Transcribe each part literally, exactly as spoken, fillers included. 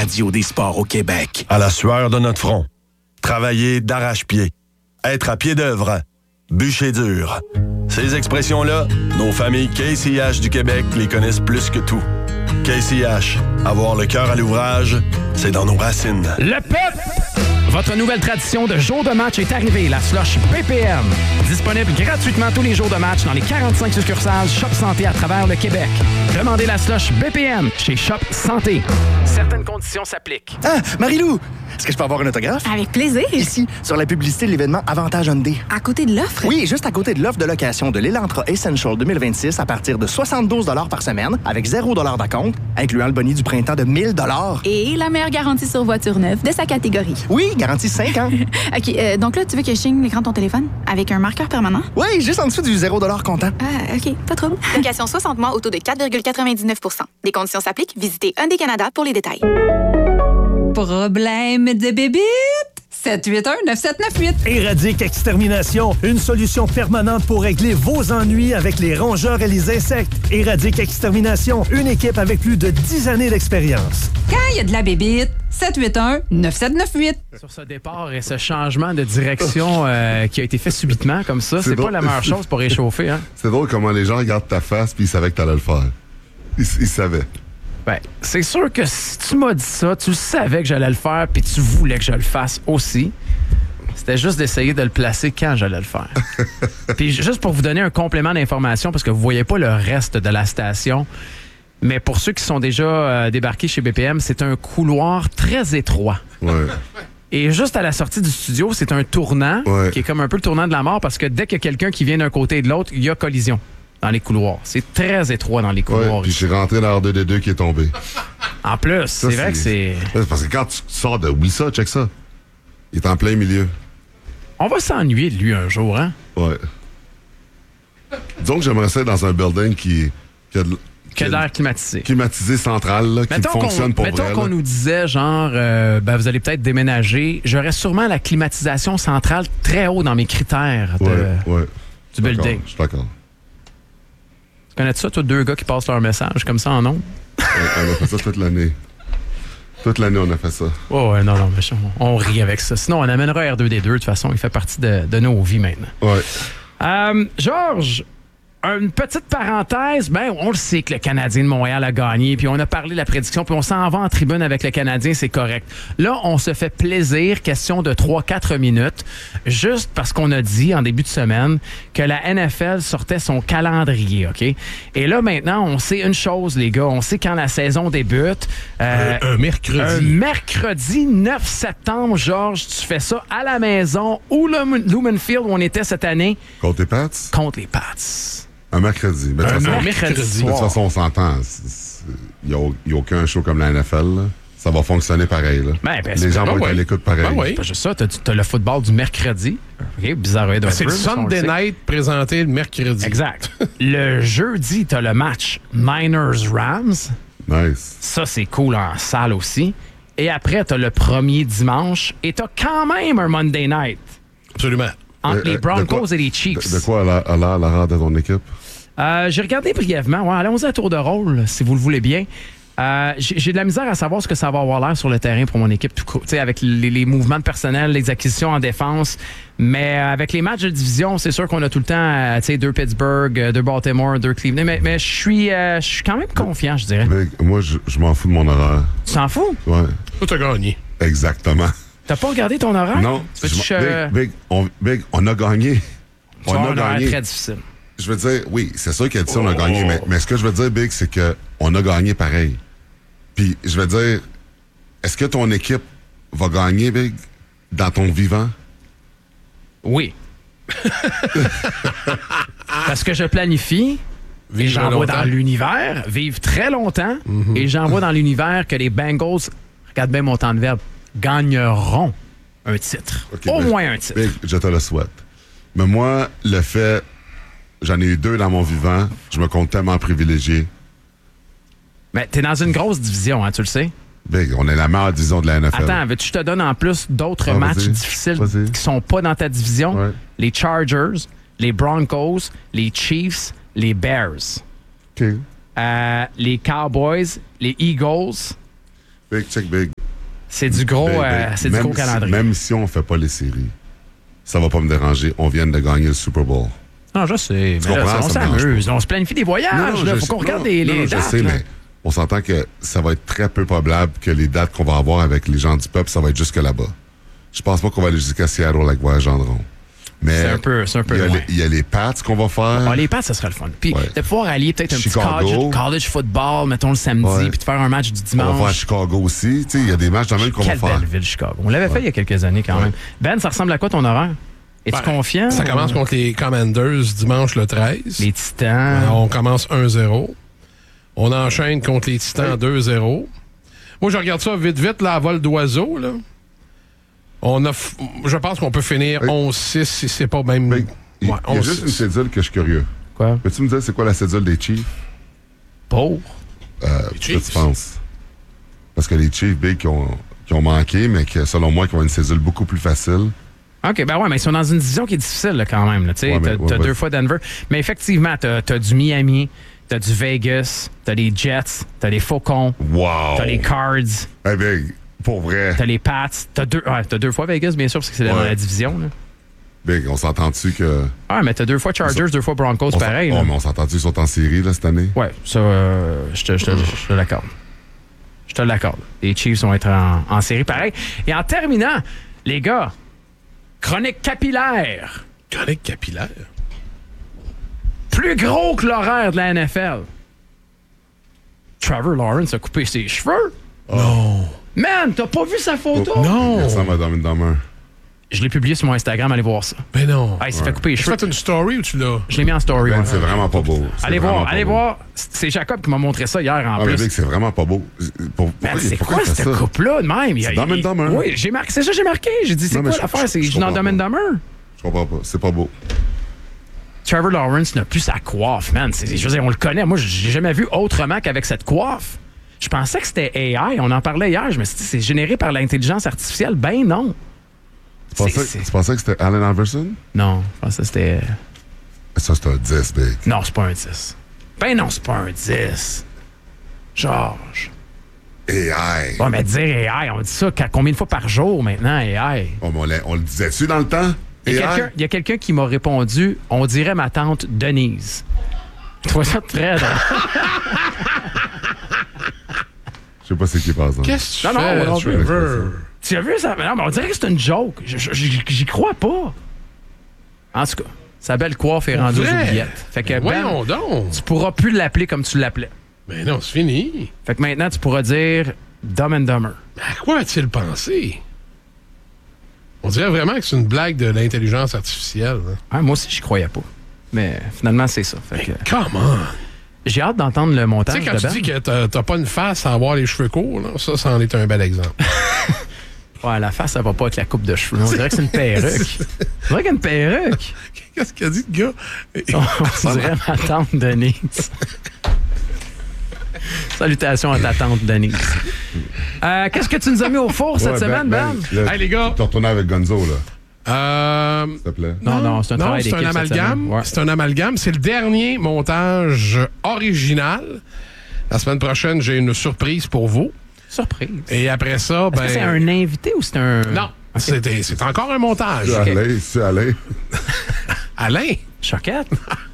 radio des sports au Québec. À la sueur de notre front. Travailler d'arrache-pied. Être à pied d'œuvre. Bûcher dur. Ces expressions-là, nos familles K C H du Québec les connaissent plus que tout. K C H, avoir le cœur à l'ouvrage, c'est dans nos racines. Le P E P! Votre nouvelle tradition de jour de match est arrivée, la slush B P M. Disponible gratuitement tous les jours de match dans les quarante-cinq succursales Shop Santé à travers le Québec. Demandez la slush B P M chez Shop Santé. Certaines conditions s'appliquent. Ah, Marie-Lou! Est-ce que je peux avoir un autographe? Avec plaisir. Ici, sur la publicité de l'événement Avantage Hyundai. À côté de l'offre? Oui, juste à côté de l'offre de location de l'Elantra Essential deux mille vingt-six à partir de soixante-douze dollars par semaine, avec zéro dollar d'acompte, incluant le boni du printemps de mille dollars. Et la meilleure garantie sur voiture neuve de sa catégorie. Oui, garantie cinq ans. OK, euh, donc là, tu veux que je signe l'écran de ton téléphone avec un marqueur permanent? Oui, juste en dessous du zéro dollar comptant. Ah, OK, pas trop. Location soixante mois au taux de quatre virgule quatre-vingt-dix-neuf pour cent. Des conditions s'appliquent. Visitez Hyundai Canada pour les détails. Problème de bébite? sept huit un neuf sept neuf huit. Éradique Extermination, une solution permanente pour régler vos ennuis avec les rongeurs et les insectes. Éradique Extermination, une équipe avec plus de dix années d'expérience. Quand il y a de la bébite, sept huit un neuf sept neuf huit. Sur ce départ et ce changement de direction euh, qui a été fait subitement comme ça, c'est, c'est pas la meilleure chose pour réchauffer. Hein? C'est drôle comment les gens regardent ta face puis ils savaient que t'allais le faire. Ils, ils savaient. Ben, c'est sûr que si tu m'as dit ça, tu savais que j'allais le faire puis tu voulais que je le fasse aussi. C'était juste d'essayer de le placer quand j'allais le faire. Puis juste pour vous donner un complément d'information, parce que vous voyez pas le reste de la station, mais pour ceux qui sont déjà euh, débarqués chez B P M, c'est un couloir très étroit. Ouais. Et juste à la sortie du studio, c'est un tournant ouais. qui est comme un peu le tournant de la mort parce que dès qu'il y a quelqu'un qui vient d'un côté et de l'autre, il y a collision dans les couloirs. C'est très étroit dans les couloirs. Ouais, puis j'ai rentré dans l'R deux D deux qui est tombé. En plus, ça, c'est vrai que c'est... Parce que quand tu sors de oui ça, check ça. Il est en plein milieu. On va s'ennuyer de lui un jour, hein? Ouais. Disons que j'aimerais ça dans un building qui, qui a de... Qui a de l'air climatisé. Climatisé central, là, qui fonctionne pour mettons vrai. Mettons qu'on là. nous disait, genre, euh, ben, vous allez peut-être déménager. J'aurais sûrement la climatisation centrale très haut dans mes critères de, ouais, ouais. du building. Je suis d'accord. Tu connais ça, toi, deux gars qui passent leur message comme ça en ondes? Ouais, on a fait ça toute l'année. Toute l'année, on a fait ça. Oh, ouais, non, non, mais on, on rit avec ça. Sinon, on amènera R deux D deux. De toute façon, il fait partie de, de nos vies maintenant. Ouais. Euh, Georges, une petite parenthèse, ben on le sait que le Canadien de Montréal a gagné, puis on a parlé de la prédiction, puis on s'en va en tribune avec le Canadien, c'est correct. Là, on se fait plaisir, question de trois quatre minutes, juste parce qu'on a dit en début de semaine que la N F L sortait son calendrier, OK? Et là, maintenant, on sait une chose, les gars, on sait quand la saison débute. Euh, un, un mercredi. Un mercredi neuf septembre, Georges, tu fais ça à la maison ou le Lumen Field où on était cette année. Contre les Pats? Contre les Pats. Un mercredi. Mais de toute façon, mercredi de toute façon, on s'entend. Il n'y a, a aucun show comme la N F L. Là. Ça va fonctionner pareil. Là. Ben, ben, les gens vont être à l'écoute pareil. Ben oui. C'est pas juste ça. T'as, t'as le football du mercredi. OK, bizarre. Ben, c'est le Sunday le night présenté le mercredi. Exact. Le jeudi, t'as le match Niners-Rams. Nice. Ça, c'est cool en salle aussi. Et après, t'as le premier dimanche. Et t'as quand même un Monday night. Absolument. Entre Euh, les Broncos quoi, et les Chiefs. De, de quoi a l'air la rare de ton équipe? Euh, j'ai regardé brièvement. Ouais, allons-y à tour de rôle, si vous le voulez bien. Euh, j'ai, j'ai de la misère à savoir ce que ça va avoir l'air sur le terrain pour mon équipe, tout court, avec les, les mouvements de personnel, les acquisitions en défense. Mais euh, avec les matchs de division, c'est sûr qu'on a tout le temps euh, deux Pittsburgh, euh, deux Baltimore, deux Cleveland. Mais, mais je suis euh, je suis quand même confiant, je dirais. Big, moi, je, je m'en fous de mon horaire. Tu t'en fous? Ouais. Toi, t'as gagné. Exactement. T'as pas regardé ton horaire? Non. Tu Je, euh... Big, Big, on, Big, on a gagné. Tu on vois, a un gagné. très difficile. Je veux dire, oui, c'est sûr qu'elle dit ça, on a Oh. gagné, mais, mais ce que je veux dire, Big, c'est qu'on a gagné pareil. Puis, je veux dire, est-ce que ton équipe va gagner, Big, dans ton vivant? Oui. Parce que je planifie, et j'envoie dans l'univers, vivre très longtemps, mm-hmm. et j'envoie dans l'univers que les Bengals, regarde bien mon temps de verbe, gagneront un titre. Okay, Au moins un titre. Big, je te le souhaite. Mais moi, le fait, j'en ai eu deux dans mon vivant, je me compte tellement privilégié. Mais t'es dans une grosse division, hein, tu le sais? Big, on est la meilleure division de la N F L. Attends, veux-tu que je te donne en plus d'autres ah, matchs vas-y. difficiles Vas-y. qui sont pas dans ta division? Ouais. Les Chargers, les Broncos, les Chiefs, les Bears. OK. Euh, les Cowboys, les Eagles. Big, check big. C'est du gros, Ben, ben, euh, c'est du même gros si- calendrier. Même si on fait pas les séries, ça va pas me déranger. On vient de gagner le Super Bowl. Non, je sais. Tu Mais là, comprends? on Ça me dérange s'amuse. pas. On se planifie des voyages. Il je faut sais- qu'on regarde non, les, non, les non, dates. je sais, là. mais on s'entend que ça va être très peu probable que les dates qu'on va avoir avec les gens du peuple, ça va être jusque là-bas. Je pense pas qu'on va aller jusqu'à Seattle avec Voyage Gendron. Mais C'est un peu, c'est un peu il y a loin. les- il y, a les Pats qu'on va faire. Ah, les Pats, ça serait le fun. Puis Ouais. de pouvoir allier peut-être un Chicago. petit college, college football, mettons le samedi, Ouais. puis de faire un match du On va faire dimanche. Chicago aussi. Tu sais, il y a des matchs dans le même qu'on va Quelle faire. belle ville, Chicago. On l'avait fait il y a quelques années quand Ouais. même. Ben, ça ressemble à quoi ton horaire? Es-tu Ben, confiant? Ça ou- commence contre les Commanders dimanche le treize. Les Titans. Alors, on commence un zéro. On enchaîne contre les Titans deux zéro. Moi, je regarde ça vite, vite, là, à vol d'oiseau. Là. On a f- je pense qu'on peut finir Oui. onze six si c'est pas même. Mais il Ouais, il y a onze juste une six. cédule que je suis curieux. Quoi? Peux-tu me dire c'est quoi la cédule des Chiefs? Pour. Euh, Les qu'est-ce que Chiefs? tu penses? Parce que les Chiefs, big, qui ont, qui ont manqué, mais que selon moi, qui ont une cédule beaucoup plus facile. OK, ben ouais, mais ils sont dans une division qui est difficile là, quand même. Tu sais, Ouais, mais- t'as ouais, t'as ouais. deux fois Denver. Mais effectivement, t'as as du Miami, t'as du Vegas, t'as les Jets, t'as les Faucons, Wow! t'as les Cards, Eh bien, pour vrai, t'as les Pats. T'as deux, ouais, t'as deux fois Vegas, bien sûr, parce que c'est dans Ouais. la division. Là. big, on s'entend-tu que. Ah, mais t'as deux fois Chargers, deux fois Broncos, On s'en- pareil. oh, là. mais on s'entend-tu qu'ils sont en série, là, cette année? Ouais, ça, euh, je te, je te- je te l'accorde. Je te l'accorde. Les Chiefs vont être en, en série pareil. Et en terminant, les gars, chronique capillaire. Chronique capillaire. Plus gros que l'horaire de la N F L. Trevor Lawrence a coupé ses cheveux. Non. Man, t'as pas vu sa photo? Oh, Non. Il ressemble à Dumb and Dumber. Je l'ai publié sur mon Instagram, allez voir ça. Ben non. Ah, il s'est fait couper les Tu cheveux. fait une story ou tu l'as? Je l'ai mis en story. Ben, ouais. c'est vraiment pas beau. C'est Allez vraiment voir, pas allez beau. voir. C'est Jacob qui m'a montré ça hier en Ah, mais plus. big, c'est vraiment pas beau. Pour, Man, pourquoi il- c'est pourquoi quoi il fait cette ça? coupe-là de même? Il y a- C'est Dumb and il- Dumber. Oui, j'ai marqué, c'est ça que j'ai marqué. J'ai dit, c'est Non, mais quoi je- l'affaire? je- C'est je je dans comprends Dumb and pas. Dumber. Je comprends pas. C'est pas beau. Trevor Lawrence n'a plus sa coiffe, man. C'est- je veux dire, on le connaît. Moi, j'ai jamais vu autrement qu'avec cette coiffe. Je pensais que c'était A I. On en parlait hier. Je me suis dit, c'est généré par l'intelligence artificielle. Ben non. Tu pensais, C'est- c'est- tu pensais que c'était Allen Iverson? Non, je pensais que c'était... Ça, c'est un dix, big. Non, c'est pas un dix. Ben non, c'est pas un dix. Georges. A I. Bon, mais dire A I, on dit ça qu'à combien de fois par jour maintenant, A I? Oh, mais on, l'a- on le disait-tu dans le temps? Il y a A I? quelqu'un- il y a quelqu'un qui m'a répondu, on dirait ma tante Denise. Je trouve ça très drôle. Je sais pas c'est qui passe. Hein. Qu'est-ce que tu Non, non, fais, non, Trevor? Tu as vu ça? Mais non, mais on dirait que c'est une joke. Je- je- J'y j'y crois pas. En tout cas, sa belle coiffe est rendue aux Vrai? oubliettes. Fait que Ben, Ben, voyons donc. tu pourras plus l'appeler comme tu l'appelais. Ben non, c'est fini. Fait que maintenant, tu pourras dire Dumb and Dumber. À quoi a-t-il pensé? On dirait vraiment que c'est une blague de l'intelligence artificielle. hein. Ah, moi aussi, j'y croyais pas. Mais finalement, c'est ça. Fait que, Come on! j'ai hâte d'entendre le Tu montage sais, quand de tu Ben. dis que t'as t'as pas une face sans avoir les cheveux courts, là, ça, c'en est un bel exemple. Ouais, la face, ça va pas avec la coupe de cheveux. On dirait que c'est une perruque. On dirait qu'il y a une perruque. Qu'est-ce qu'il a dit, le gars? On dirait ma tante Denise. Salutations à ta tante Denise. Euh, Qu'est-ce que tu nous as mis au four cette Ouais, semaine, Ben? là, Hey, les gars. Tu retourné avec Gonzo, là, Euh, s'il te plaît. Non, non, c'est un travail c'est un d'équipe cette amalgame. semaine. Ouais. C'est un amalgame. C'est le dernier montage original. La semaine prochaine, j'ai une surprise pour vous. Surprise. Et après ça, Est-ce ben. que c'est un invité ou c'est un... Non, Ok. c'était- c'est encore un montage. Tu Alain, tu Alain. Alain? Choquette?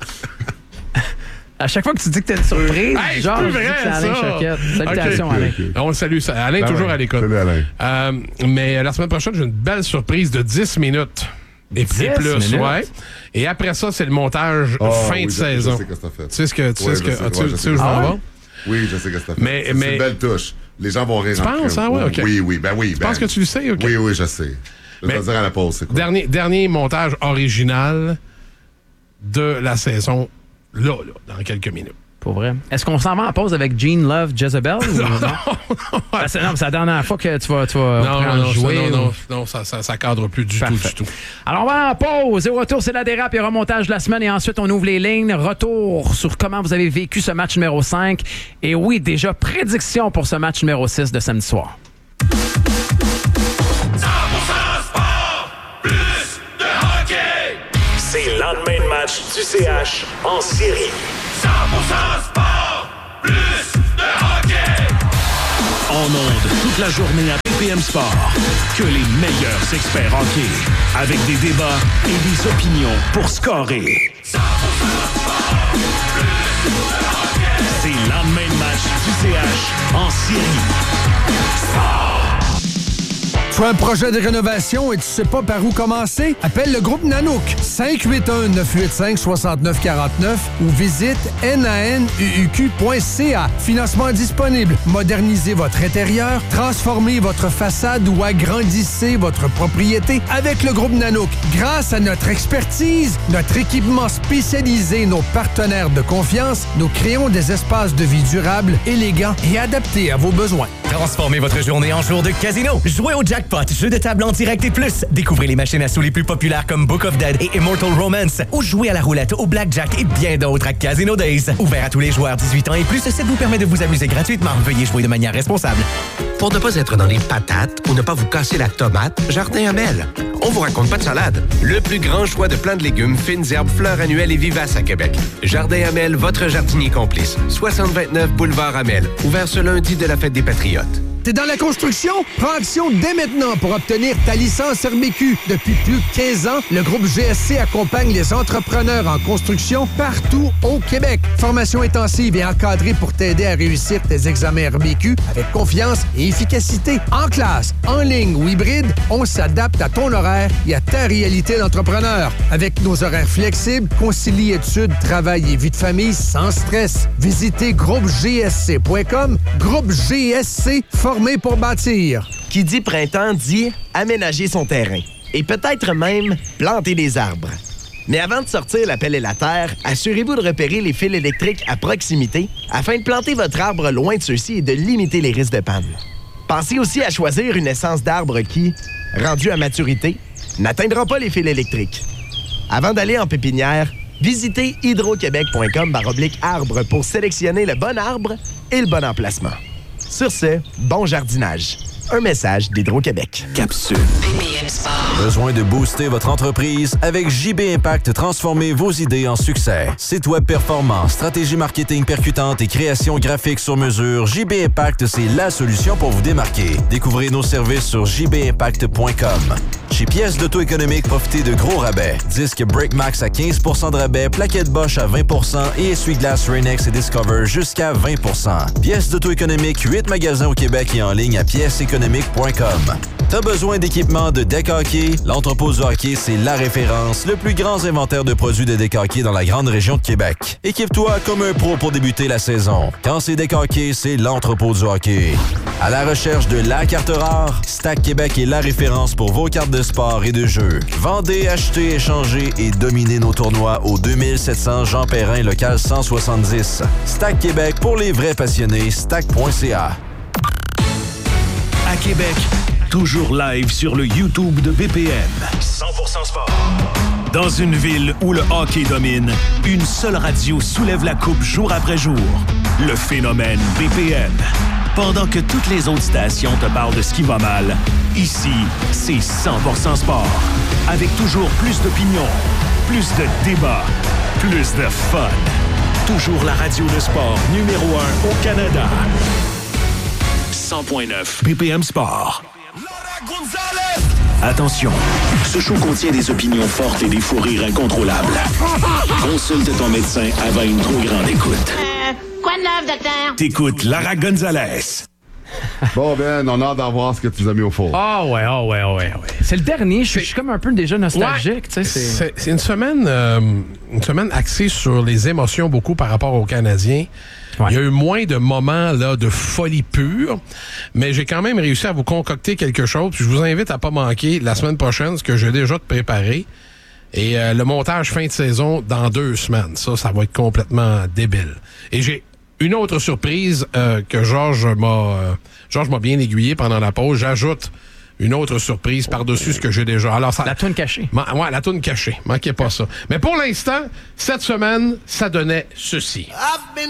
À chaque fois que tu dis que t'as une surprise, Hey, genre, c'est je plus dis que vrai, c'est Alain ça. Choquette. Salutations, Ok. Alain. Ok. On le salue. ça. Alain, Ben toujours ouais. à l'écoute. Salut, Alain. Euh, mais la semaine prochaine, j'ai une belle surprise de dix minutes. Et dix et plus, minutes? ouais. Et après ça, c'est le montage Oh, fin oui, de je- saison. Je sais qu'est-ce que t'as fait. Tu sais ce que tu sais Ouais, ce que je sais, ah, tu ouais, tu je sais sais. où je m'en Ah vais? ouais? Oui, je sais qu'est-ce que t'as fait. Mais- C'est mais- une belle touche. Les gens vont rire Tu en penses, crime. ah ouais, ok. Oui, oui, ben oui. Je ben. pense que tu le sais, OK. Oui, oui, je sais. Je vais Mais- te dire à la pause, c'est quoi. Dernier, dernier montage original de la saison, là, là, dans quelques minutes. Pour vrai. Est-ce qu'on s'en va en pause avec Gene Love Jezebel? Ou non? Ah, c'est, non, c'est la dernière fois que tu vas, tu vas Non, non, non, jouer. ça, non, ou- non, non, ça, ça, ça cadre plus du Parfait. tout, du tout. Alors, on va en pause. Et au retour, c'est la dérape et remontage de la semaine. Et ensuite, on ouvre les lignes. Retour sur comment vous avez vécu ce match numéro cinq. Et oui, déjà, prédiction pour ce match numéro six de samedi soir. C'est le lendemain de match du C H en série. cent pour cent sport, plus de hockey. En ondes toute la journée à B P M Sport. Que les meilleurs experts hockey. Avec des débats et des opinions pour scorer. C'est le lendemain de match du C H en série. Tu as un projet de rénovation et tu sais pas par où commencer? Appelle le groupe Nanook cinq huit un, neuf huit cinq, six neuf quatre neuf ou visite nanuq point c a. Financement disponible. Modernisez votre intérieur, transformez votre façade ou agrandissez votre propriété avec le groupe Nanook. Grâce à notre expertise, notre équipement spécialisé, nos partenaires de confiance, nous créons des espaces de vie durables, élégants et adaptés à vos besoins. Transformez votre journée en jour de casino. Jouez au jackpot, jeu de table en direct et plus. Découvrez les machines à sous les plus populaires comme Book of Dead et Immortal Romance. Ou jouez à la roulette, au blackjack et bien d'autres à Casino Days. Ouvert à tous les joueurs dix-huit ans et plus, ce site vous permet de vous amuser gratuitement. Veuillez jouer de manière responsable. Pour ne pas être dans les patates ou ne pas vous casser la tomate, Jardin Amel. On vous raconte pas de salade. Le plus grand choix de plants de légumes, fines herbes, fleurs annuelles et vivaces à Québec. Jardin Amel, votre jardinier complice. soixante vingt-neuf boulevard Amel. Ouvert ce lundi de la fête des Patriotes. T'es dans la construction? Prends action dès maintenant pour obtenir ta licence R B Q. Depuis plus de quinze ans, le groupe G S C accompagne les entrepreneurs en construction partout au Québec. Formation intensive et encadrée pour t'aider à réussir tes examens R B Q avec confiance et efficacité. En classe, en ligne ou hybride, on s'adapte à ton horaire et à ta réalité d'entrepreneur. Avec nos horaires flexibles, concilie études, travail et vie de famille sans stress. Visitez groupe g s c point com. Groupe G S C, formé pour bâtir. Qui dit printemps dit aménager son terrain. Et peut-être même planter des arbres. Mais avant de sortir la pelle et la terre, assurez-vous de repérer les fils électriques à proximité afin de planter votre arbre loin de ceux-ci et de limiter les risques de panne. Pensez aussi à choisir une essence d'arbre qui, rendue à maturité, n'atteindra pas les fils électriques. Avant d'aller en pépinière, visitez hydroquebec point com baroblique arbre pour sélectionner le bon arbre et le bon emplacement. Sur ce, bon jardinage. Un message d'Hydro-Québec. Capsule. Besoin de booster votre entreprise? Avec J B Impact, transformez vos idées en succès. Site web performant, stratégie marketing percutante et création graphique sur mesure, J B Impact, c'est la solution pour vous démarquer. Découvrez nos services sur j b impact point com. Chez Pièces d'Auto Économique, profitez de gros rabais. Disque BrakeMax à quinze pour cent de rabais, plaquettes Bosch à vingt pour cent et essuie-glace Rain-X et Discover jusqu'à vingt pour cent. Pièces d'Auto Économique, huit magasins au Québec et en ligne à pièces économiques point com. T'as besoin d'équipements de deck hockey? L'entrepôt du hockey, c'est la référence. Le plus grand inventaire de produits de deck hockey dans la grande région de Québec. Équipe-toi comme un pro pour débuter la saison. Quand c'est deck hockey, c'est l'entrepôt du hockey. À la recherche de la carte rare, Stack Québec est la référence pour vos cartes de sport et de jeu. Vendez, achetez, échangez et dominez nos tournois au deux mille sept cents Jean Perrin, local cent soixante-dix. Stack Québec pour les vrais passionnés, stack point c a. À Québec, toujours live sur le YouTube de B P M. cent pour cent sport. Dans une ville où le hockey domine, une seule radio soulève la coupe jour après jour. Le phénomène B P M. Pendant que toutes les autres stations te parlent de ce qui va mal, ici, c'est cent pour cent sport. Avec toujours plus d'opinions, plus de débats, plus de fun. Toujours la radio de sport numéro un au Canada. cent point neuf B P M Sport. Attention, ce show contient des opinions fortes et des fous rires incontrôlables. Consulte ton médecin avant une trop grande écoute. Euh, quoi de neuf, docteur? T'écoutes Lara Gonzalez. Bon, Ben, on a hâte d'en voir ce que tu as mis au four. Ah ouais, ah ouais, ah ouais, ah ouais. C'est le dernier, je suis, je suis comme un peu déjà nostalgique. Ouais, tu sais, c'est... C'est, c'est une semaine euh, une semaine axée sur les émotions beaucoup par rapport aux Canadiens. Ouais. Il y a eu moins de moments là de folie pure, mais j'ai quand même réussi à vous concocter quelque chose. Puis je vous invite à pas manquer la semaine prochaine, ce que j'ai déjà de préparé. Et euh, le montage fin de saison dans deux semaines. Ça, ça va être complètement débile. Et j'ai une autre surprise euh, que Georges m'a euh, Georges m'a bien aiguillé pendant la pause. J'ajoute une autre surprise par-dessus ce que j'ai déjà. Alors ça, la toune cachée. Man, ouais, la toune cachée. Manquez pas ça. Mais pour l'instant, cette semaine, ça donnait ceci.